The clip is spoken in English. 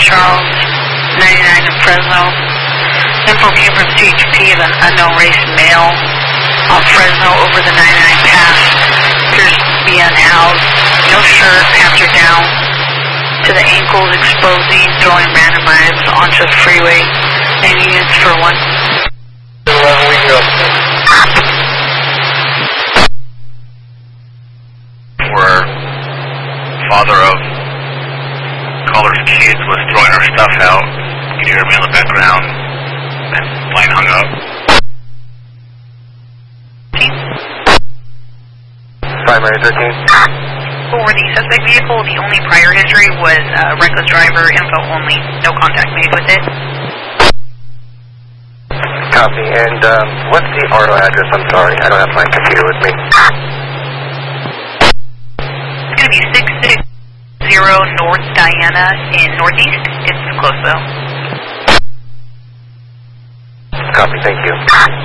Charles, 99 in Fresno. Info came from CHP of an unknown race male on Fresno over the 99 pass. Appears to be unhoused, no shirt, pants are down to the ankles, exposing, throwing random knives onto the freeway. And units for 1. 11, we go. Where father of caller's kids was throwing our stuff out. You can hear me in the background. And line hung up. 513. For the suspect vehicle, the only prior history was reckless driver, info only, no contact made with it. Copy. And what's the auto address? I'm sorry, I don't have my computer with me. It's going to be 660 North Diana in Northeast. It's close though. Copy, thank you.